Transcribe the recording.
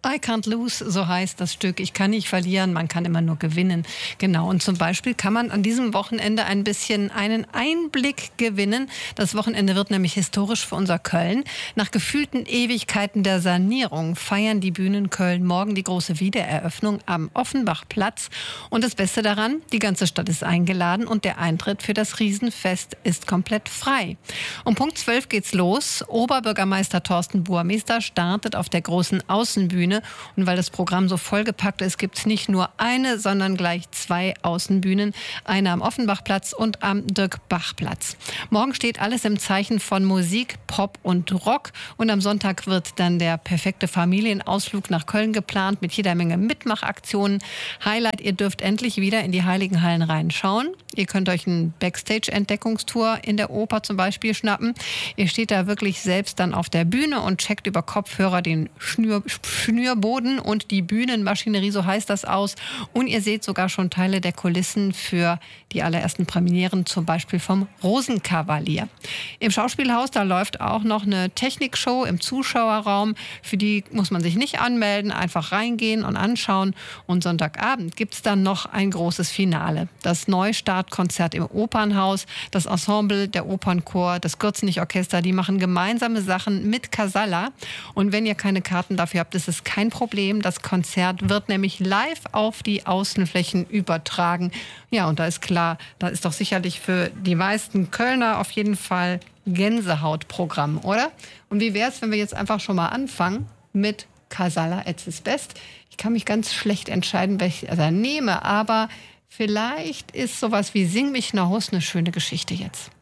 I Can't Lose, so heißt das Stück. Ich kann nicht verlieren, man kann immer nur gewinnen. Genau, und zum Beispiel kann man an diesem Wochenende ein bisschen einen Einblick gewinnen. Das Wochenende wird nämlich historisch für unser Köln. Nach gefühlten Ewigkeiten der Sanierung feiern die Bühnen Köln morgen die große Wiedereröffnung am Offenbachplatz. Und das Beste daran, die ganze Stadt ist eingeladen und der Eintritt für das Riesenfest ist komplett frei. Um Punkt 12 geht's los. Oberbürgermeister Thorsten Burmester startet auf der großen Außenbühne. Und weil das Programm so vollgepackt ist, gibt es nicht nur eine, sondern gleich zwei Außenbühnen. Eine am Offenbachplatz und am Dirk-Bach-Platz. Morgen steht alles im Zeichen von Musik, Pop und Rock. Und am Sonntag wird dann der perfekte Familienausflug nach Köln geplant mit jeder Menge Mitmachaktionen. Highlight, ihr dürft endlich wieder in die Heiligen Hallen reinschauen. Ihr könnt euch eine Backstage-Entdeckungstour in der Oper zum Beispiel schnappen. Ihr steht da wirklich selbst dann auf der Bühne und checkt über Kopfhörer den Schnürboden und die Bühnenmaschinerie, so heißt das, aus. Und ihr seht sogar schon Teile der Kulissen für die allerersten Premieren, zum Beispiel vom Rosenkavalier. Im Schauspielhaus, da läuft auch noch eine Technikshow im Zuschauerraum. Für die muss man sich nicht anmelden, einfach reingehen und anschauen. Und Sonntagabend gibt es dann noch ein großes Finale. Das Neustartkonzert im Opernhaus, das Ensemble, der Opernchor, das Gürzenich-Orchester, die machen gemeinsame Sachen mit Casalla. Und wenn ihr keine Karten dafür habt, ist es kein Problem. Das Konzert wird nämlich live auf die Außenflächen übertragen. Ja, und da ist klar, da ist doch sicherlich für die meisten Kölner auf jeden Fall Gänsehautprogramm, oder? Und wie wäre es, wenn wir jetzt einfach schon mal anfangen mit Casalla at its best? Ich kann mich ganz schlecht entscheiden, welche ich nehme, aber vielleicht ist sowas wie Sing mich 'ne Hus eine schöne Geschichte jetzt.